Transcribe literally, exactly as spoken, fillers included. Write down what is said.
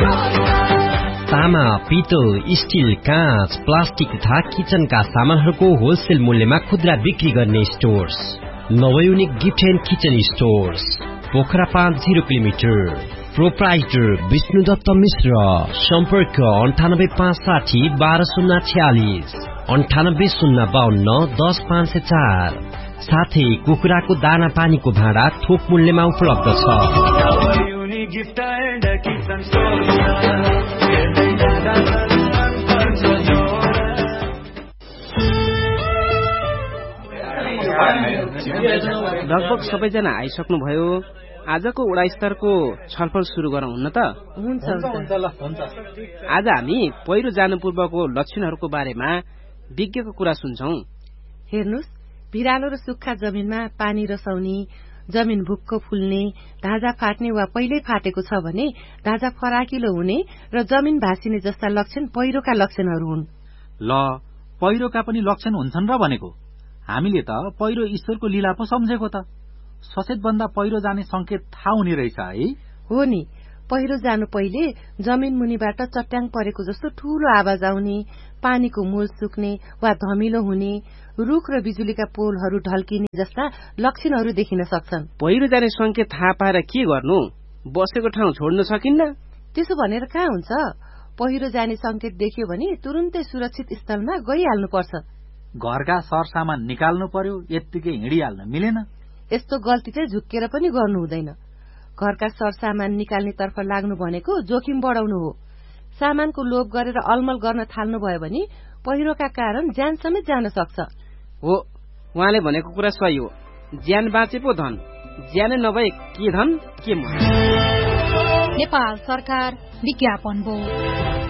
तामा, पितल, स्टिल, काँच, प्लास्टिक तथा किचनका सामानहरूको होलसेल मूल्यमा खुद्रा बिक्री गर्ने stores नवयुनिक gift and kitchen stores, Pokhara पाँच zero kilometre. Proprietor Vishnu Dutt मिश्र। सम्पर्क अन्ठानब्बे पाँच साठी बाह्र शून्य छ्यालिस अन्ठानब्बे शून्य बाहन्न दस पाँच सय चार। साथै कुखुराको दाना पानीको भाँडा थोक मूल्यमा उपलब्ध छ। लगभग सबैजना आइसक्नुभयो। आजको वडा स्तरको छलफल सुरु गरौँ हुन्न त? हुन्छ हुन्छ। आज हामी पहिरो जानु पूर्वको लक्षणहरूको बारेमा विज्ञको कुरा सुन्छौं। हेर्नुस्, भिरालो र सुक्खा जमिनमा पानी रसाउने, जमिन भुक्क फुल्ने, ढाँजा फाट्ने वा पहिल्यै फाटेको छ भने ढाँजा फराकिलो हुने र जमिन भासिने जस्ता लक्षण पहिरोका लक्षणहरू हुन्। ल, पहिरोका पनि लक्षण हुन्छन् र भनेको? हामीले त पहिरो ईश्वरको लीला पो सम्झेको त। सचेत भन्दा पहिरो जाने संकेत थाहा हुने रहेछ है? हो नि, पहिरो जानु पहिले जमिन मुनिबाट चट्याङ परेको जस्तो ठूलो आवाज आउने, पानीको मूल सुक्ने वा धमिलो हुने, रुख र बिजुलीका पोलहरू ढल्किने जस्ता लक्षणहरू देखिन सक्छन्। पहिरो जाने संकेत थाहा पाएर के गर्नु? बसेको ठाउँ छोड्न सकिन्न? त्यसो भनेर कहाँ हुन्छ? पहिरो जाने संकेत देख्यो भने तुरुन्तै सुरक्षित स्थलमा गइहाल्नुपर्छ। घरका सरसामान निकाल्नु पर्यो, यत्तिकै हिँडिहाल्न मिलेन? यस्तो गल्ती चाहिँ झुक्केर पनि गर्नु हुँदैन। घरका सरसामान निकाल्ने तर्फ लाग्नु भनेको जोखिम बढाउनु हो। सामानको लोभ गरेर अलमल गर्न थाल्नु भयो भने पहिरोका कारण ज्यान समेत जान सक्छ। हो, उहाँले भनेको कुरा सही हो। ज्यान बाँचे पो धन, ज्यानै नभए के धन के मन। नेपाल सरकार विज्ञापन बोर्ड।